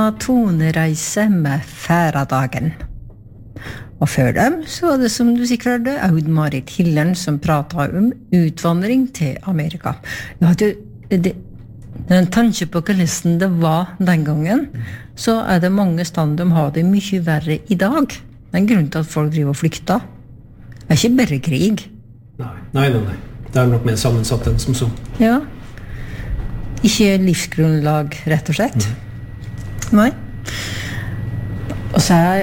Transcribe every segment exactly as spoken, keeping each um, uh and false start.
tonereise med Færadagen. Og før dem så var det, som du sikkert hørte, Aud-Marit Hillern som pratet om utvandring til Amerika. Ja, det, det, den tanke på hvordan det var den gangen, så er det mange steder de har det mye verre i dag. Det er en grunn til at folk driver og flykter. Det er ikke bare krig. Nei, nei, nei, nei. Det er nok mer sammensatt enn som så. Ja. Ikke livsgrunnlag, rett og slett. Mm. Nei. Og så er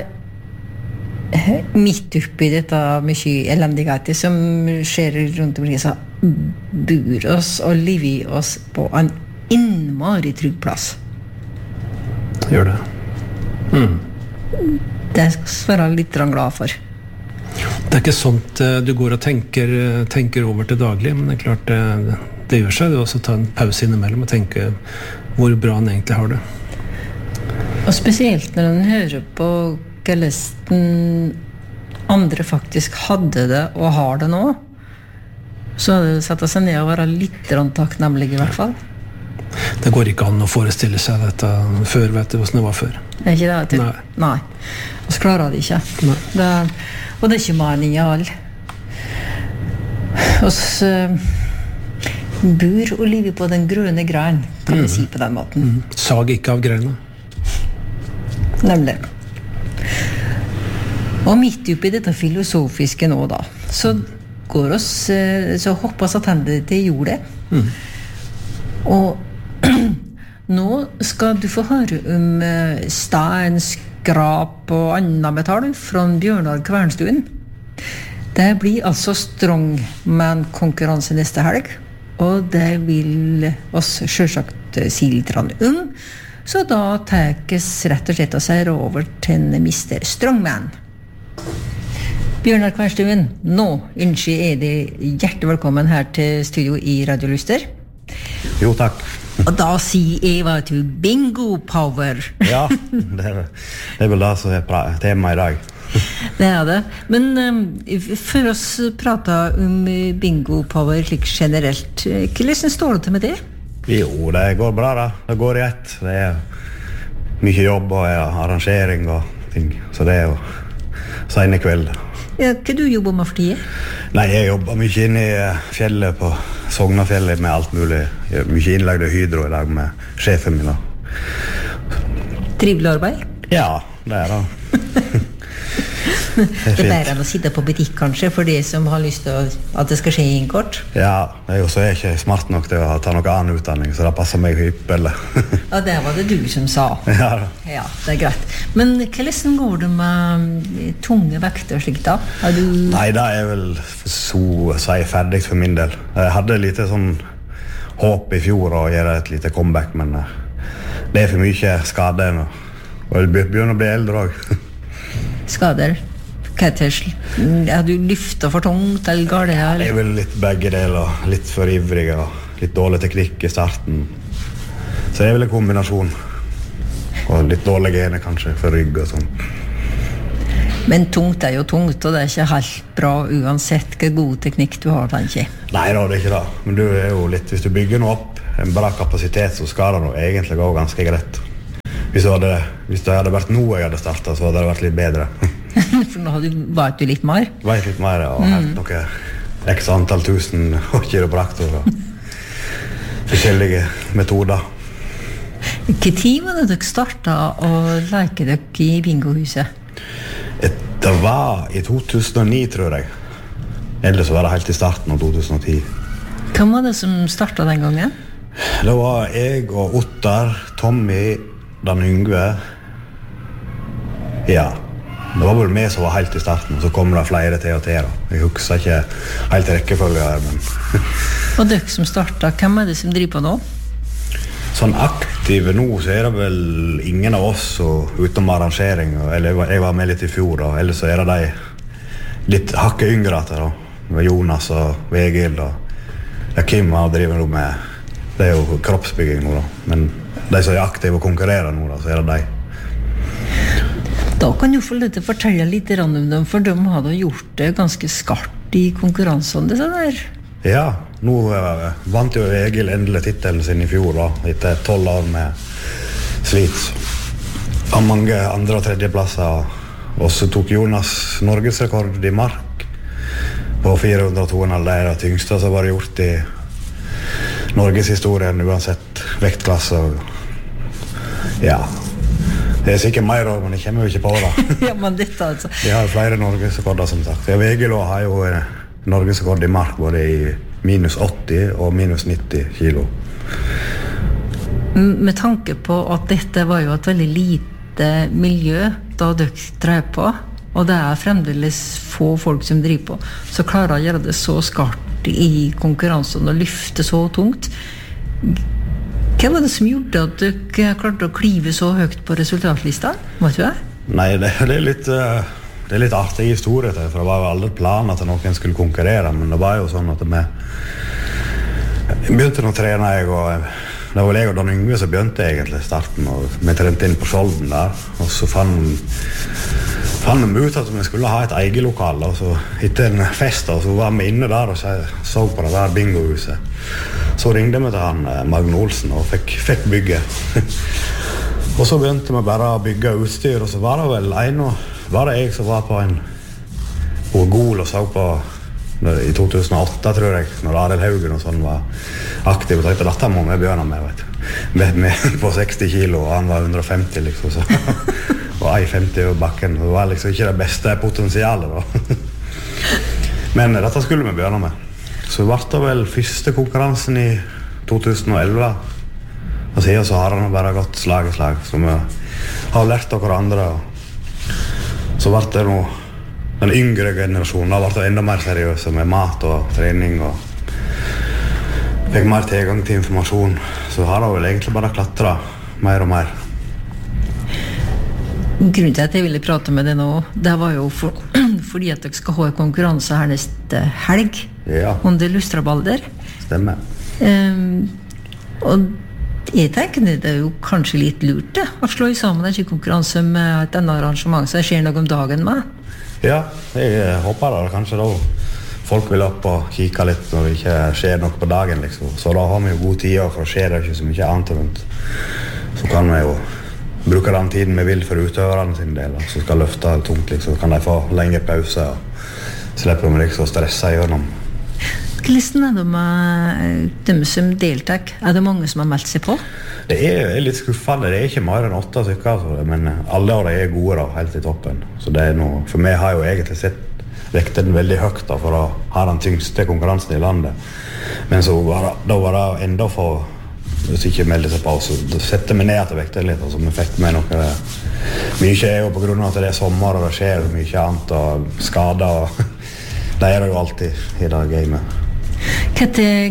midt oppi dette mye elendighet som skjer rundt omkring, så bor oss og lever oss på en innmari trygg plass. Gjør det. Mm. Det skal vi være litt glad for. Det er ikke sånt du går og tenker, tenker over til daglig, men det er klart det, det gjør seg det også ta en pause innimellom og tenke hvor bra han egentlig har det. Og spesielt når han hører på hvordan andre faktisk hadde det og har det nå, så hadde det satt seg ned og være litt takknemlig i hvert fall. Det går ikke an å forestille seg dette før, vet du, hvordan det var før. Det er ikke det, vet du? Nei. Nei. Og så klarer det ikke. Nei. Det er, og det er ikke mening i all. Og så bor og lever på den grønne grein, kan vi mm. si på den måten. Mm. Sag ikke av greina. Nemlig. Og midt oppi dette filosofiske nå da, så går oss, så hoppas at hendene til jordet. Mm. Og nå skal du få høre om stein, skrap og annet metall fra Bjørnar Kvernstuen. Det blir altså strongman-konkurranse neste helg, og det vil oss selvsagt si litt om. Så da tekes rett og slett å seg over til mister Strongman. Bjørnar Kvernstuen, nå ønsker jeg deg hjertelig velkommen her til studio i Radio Lyster. Jo, takk. Og da sier jeg hva til bingo power. Ja, det er, det er vel det som er tema i dag. Det er det. Men um, for oss prater om bingo power slik generelt, hvordan står det til med det? Jo, det går bra da. Det går i ett. Det er mye jobb og arrangering og ting. Så det er jo sene kveld. Ja, hva du jobber med for tiden? Nei, jeg jobber mye inne i fjellet på Sognafjellet med alt mulig. Jeg er mye innlagd i Hydro i dag med sjefen min. Trivelig arbeid? Ja, det er det. Det er bedre enn å sitte på butikk kanskje for de som har lyst til at det skal skje inn kort. Ja, jeg er ikke smart nok til å ta noe annen utdanning, så det passer meg hyppelig. Ja, det var det du som sa. Ja, da. Ja, det er greit. Men hvordan går det med tunge vekter og slikt da? Du... Nei, det er vel så å si ferdig for min del. Jeg hadde litt sånn håp i fjor å gjøre et lite comeback, men det er for mye skader nå. Og jeg begynner å bli eldre også. Skader? Hva er du lyftet for tungt eller galt? Ja, det er vel litt begge deler. Litt for ivrig og litt dårlig teknikk i starten. Så det er vel en kombinasjon. Og litt dårlige gener kanskje for rygg og sånn. Men tungt er jo tungt, og det er ikke helt bra uansett hva god teknikk du har, tenker jeg. Nei da, det er ikke det. Men du er jo litt, hvis du bygger noe opp, en bra kapasitet, så skal det noe egentlig gå ganske greit. Hvis det, hadde, hvis det hadde vært noe jeg hadde startet, så hadde det vært litt bedre. For nå hadde du vært litt mer? Vært litt mer, og mm. helt noe x antall tusen og kiropraktor og forskjellige metoder. Hva tid var det dere startet å leke dere i bingohuset? Det var i to tusen og ni, tror jeg. Ellers var det helt i starten av to tusen og ti. Hvem var det som startet den gangen? Det var jeg og Ottar, Tommy, Dan Yngve. Ja, det var vel meg som var helt i starten, så kom det flere til og til da. Jeg husker ikke helt rekkefølge her, men... Og dere som startet, hvem er det som driver på nå? Sånn aktive nå, så er det vel ingen av oss utenom arrangering, eller jeg var, jeg var med litt i fjor da, ellers så er det de litt hakket yngre da. Det var Jonas og Vegil og ja, Kim har driver nå med, det er jo kroppsbygging nå da, men de som er aktive og konkurrerer nå da, så er det de. Da kan du få litt fortelle litt om dem, for de hadde gjort det ganske skarpt i konkurransen, det sånn der. Ja, nå uh, vant jo Egil endelig titelen sin i fjor da, etter tolv år med slit. har mange andre- og tredjeplasser. Og så tok Jonas Norgesrekord i mark på fire hundre og to komma fem. Det er det tyngste som var gjort i Norgeshistorien, uansett vektklasse. Ja, det er sikkert mer, men det kommer jo ikke på det. Ja, men dette altså. Vi har flere Norgesrekorder, som sagt. Ja, Vegelå har jo Norgesrekord i mark både i minus åtti og minus nitti kilo. Med tanke på at dette var jo et veldig lite miljø da dere drev på, og det er fremdeles få folk som driver på, så klarer å gjøre det så skarpt i konkurransen og lyfte så tungt. Hva var det som gjorde at dere klarte å klive så høyt på resultatlista? Vet du det? Nei, det, det er litt det er litt artig historie til, for det var jo aldri planen at noen skulle konkurrere, men det var jo sånn at vi begynte å trene, jeg og det var jeg og Dan Yngve som begynte egentlig starten, og vi trente inn på Skjolden der, og så fant fann de ut at vi skulle ha et eget lokal, og så etter en fest, og så var vi inne der og så, så på det der bingohuset. Så ringte vi til han Magne Olsen og fikk, fikk bygge. Og så begynte vi bare å bygge utstyr, og så var det vel en, og var det jeg som var på en på Gol og så på i to tusen og åtte, tror jeg, når Arild Haugen og sånn var aktiv, og tenkte, dette må vi begynne med, vet du. Med, med på seksti kilo, og han var hundre og femti, liksom, så. Og en femti over bakken, det var liksom ikke det beste potensialet, da. Men dette skulle vi begynne med. Så ble det vel første konkurransen i to tusen og elleve, og siden så har han bare gått slag i slag, så vi har lært av hverandre, og så ble det noe den yngre generasjonen har vært enda mer seriøse med mat og trening og fikk mer tilgang til informasjon, så har det vel egentlig bare klatret mer og mer. Grunnen til at jeg ville prate med deg nå, det var jo for, fordi at dere skal ha en konkurranse her neste helg, ja. Under Lustrabalder. Stemmer. Um, og jeg tenker det er jo kanskje litt lurt det, å slå sammen en konkurranse med et annet arrangement som skjer noe om dagen med. Ja, jeg håper det kanskje da folk vil opp og kikke litt når det ikke skjer noe på dagen, liksom. Så da har vi jo god tid, for det skjer det ikke så mye annet rundt. Så kan vi jo bruke den tiden vi vil for utøverne sin del, så skal løfte tungt, liksom. Så kan de få lengre pause og slippe de liksom å stresse gjennom. Hvordan er det med dem som deltar? Er det mange som har meldt seg på? Det er, er litt skuffende, det er ikke mer enn åtte stykker, altså. Men alle av dem er gode da, helt i toppen. Så det er noe, for meg har jo egentlig sett vekten veldig høyt da, for å ha den tyngste konkurransen i landet. Men så var det, da var det enda for, hvis ikke meldte seg på, så setter vi ned til vekten litt, altså vi fikk med noe. Mye er jo på grunn av at det er sommer og det skjer mye annet og skader, og det er det jo alltid i det gamet. Hva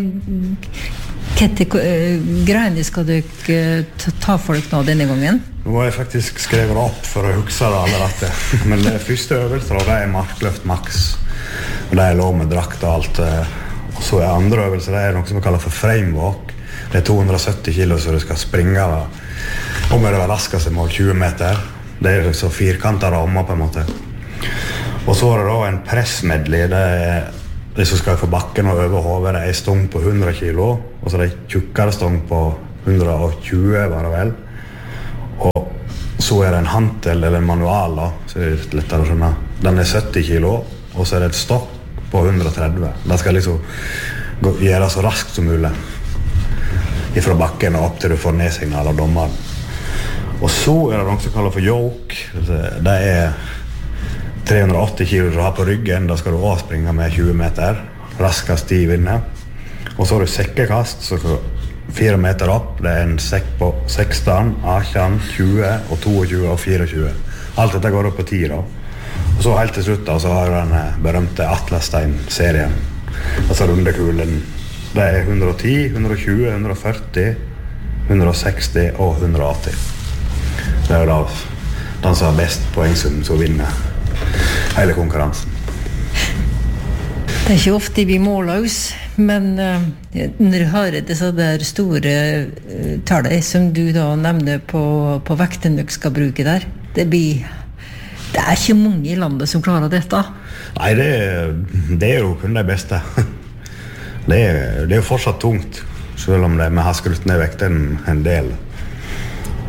til greiene skal dere ta for dere nå denne gangen? Nå har jeg faktisk skrevet opp for å huske det alle dette. Men det første øvelse det er markløft maks. Og det er lov med drakt og alt. Og så er andre øvelse, det er noe som vi kaller for framewalk. Det er to hundre og sytti kilo, så du skal springe om det var raskest mål tjue meter. Det er så firkantet rammer på en måte. Og så er det da en pressmedley. Det er det som skal få bakken og over hodet. Det er en stong på hundre kilo, og så er det en tjukkere stong på hundre og tjue, var det vel. Og så er det en hantel eller en manual, da, så er det litt lettere å skjønne. Den er sytti kilo, og så er det et stokk på hundre og tretti. Det skal liksom gå, gjøre så raskt som mulig. Fra bakken og opp til du får nedsignal av dommeren. Og så er det noe som kaller for yoke. Det er tre hundre og åtti kilo du har på ryggen, da skal du også springe med tjue meter, raskest i vinner. Og så har du sekkekast, så fire meter opp, det er en sekk på seksten, atten, tjue, og tjueto og tjuefire. Alt dette går opp på ti da. Og så helt til slutt da, så har du den berømte Atlasstein-serien. Altså rundekulen. Det er hundre og ti, hundre og tjue, hundre og førti, hundre og seksti og hundre og åtti. Det er jo da den som har best poengsum som vinner hele konkurransen. Det er ikke ofte vi måler oss, men uh, når du har disse der store uh, tallene som du da nevner på, på vekten du skal bruke der, det blir det er ikke mange i landet som klarer dette. Nei, det, det er jo kun det beste. Det er, det er jo fortsatt tungt, selv om det, vi har skrutt ned vekten en del.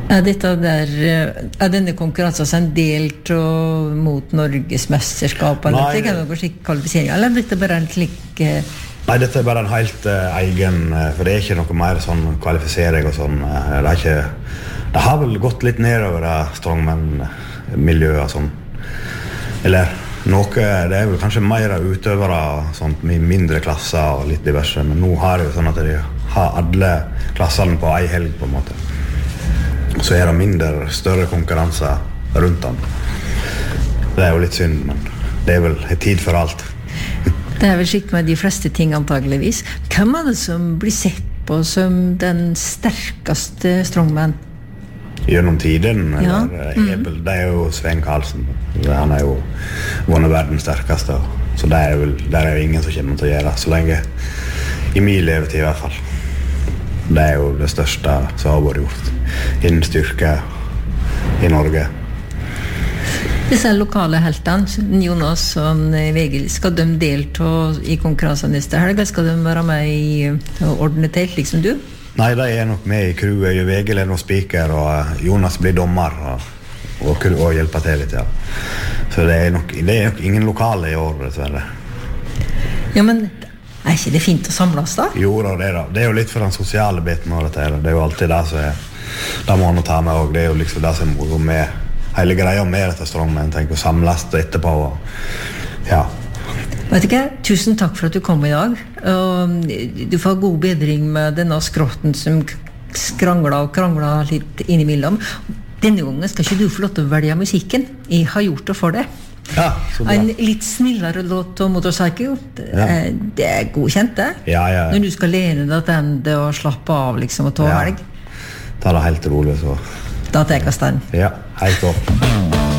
Er, dette der, er denne konkurransen en del til, mot Norges mesterskap eller Nei, noe? Er det noe slik kvalifisering? Eller er dette bare en slik uh... Nei, dette er bare en helt uh, egen, uh, for det er ikke noe mer sånn kvalifisering og sånn. Uh, det er ikke, det har vel gått litt nedover det strongman-miljøet og sånn. Eller noe, det er vel kanskje mer utøvere sånt, med mindre klasser og litt diverse, men nå har det jo sånn at de har alle klassene på ei helg på en måte. Så er det mindre, større konkurranser rundt dem. Det er jo litt synd, men det er vel en tid for alt. Det er vel slik med de fleste ting antageligvis. Hvem er det som blir sett på som den sterkeste strongman? Gjennom tiden, ja. eller, mm. det er jo Svein Karlsen. Han er jo vunnet verdens sterkeste, så det er, vel, det er jo ingen som kommer til å gjøre, så lenge i min levetid i hvert fall. Det er jo det største som har vært gjort innen styrke i Norge. Disse lokale heltene, Jonas og Vegil, skal de delta i konkurransen neste helg? Skal de være med i ordnet telt, liksom du? Nei, de er nok med i crewet. Vegil er noen speaker, og Jonas blir dommer og, og, og hjelper til litt, ja. Så det er nok, det er nok ingen lokale i år, dessverre. Ja, men er ikke det fint å samles da? Jo, da, det er, da. Det er jo litt for den sosiale biten av dette. Det er jo alltid det som er, det må man ta med også. Det er jo liksom det som er med hele greia med dette strongman, tenker å samles etterpå. Og, ja. Vet du hva? Tusen takk for at du kom i dag. Og du får god bedring med denne skrotten som skrangler og krangler litt innimellom. Denne gangen skal ikke du få lov til å velge musikken. Jeg har gjort det for deg. Ja, en litt snillere låt om Motorcycle. Ja. Det er godkjent, det. Ja, ja. Når du skal lene deg til det og slappe av liksom, og ta helg. Ta det helt rolig, så. Da tar jeg kastanj. Ja, helt opp.